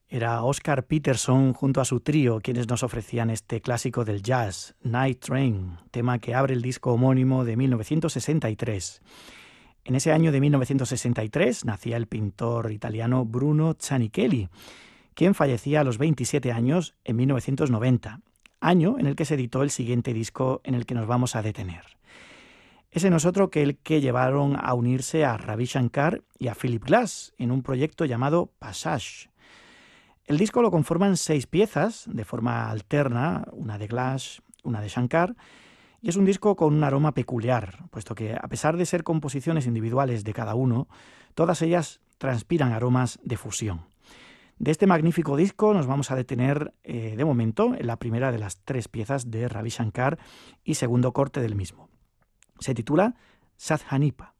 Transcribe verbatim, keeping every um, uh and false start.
Era Oscar Peterson junto a su trío quienes nos ofrecían este clásico del jazz, Night Train, tema que abre el disco homónimo de mil novecientos sesenta y tres. En ese año de mil novecientos sesenta y tres nacía el pintor italiano Bruno Zanichelli, quien fallecía a los veintisiete años en mil novecientos noventa, año en el que se editó el siguiente disco en el que nos vamos a detener. Ese no es otro que el que llevaron a unirse a Ravi Shankar y a Philip Glass en un proyecto llamado Passage. El disco lo conforman seis piezas, de forma alterna, una de Glass, una de Shankar, y es un disco con un aroma peculiar, puesto que, a pesar de ser composiciones individuales de cada uno, todas ellas transpiran aromas de fusión. De este magnífico disco nos vamos a detener, eh, de momento, en la primera de las tres piezas de Ravi Shankar y segundo corte del mismo. Se titula Sadhanipa.